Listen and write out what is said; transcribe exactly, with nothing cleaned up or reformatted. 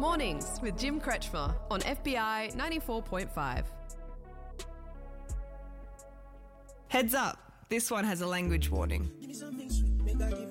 Mornings with Jim Kretschmer on F B I ninety-four point five. Heads up, this one has a language warning.